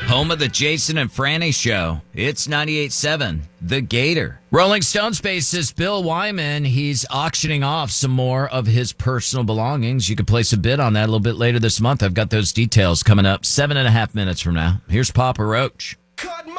Home of the Jason and Franny Show. It's 98.7, The Gator. Rolling Stones bassist Bill Wyman, he's auctioning off some more of his personal belongings. You can place a bid on that a little bit later this month. I've got those details coming up 7.5 minutes from now. Here's Papa Roach.